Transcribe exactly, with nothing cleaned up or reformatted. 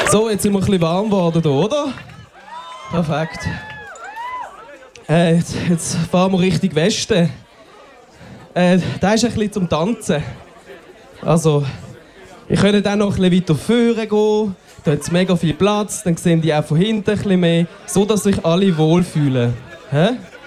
So, jetzt sind wir ein bisschen warm geworden hier, oder? Perfekt. Äh, jetzt, jetzt fahren wir Richtung Westen. Äh, da ist ein bisschen zum Tanzen. Also, ich könnte dann noch ein bisschen weiter vorne gehen. Da hat es mega viel Platz. Dann sehen die auch von hinten ein bisschen mehr, so dass sich alle wohlfühlen. Hä?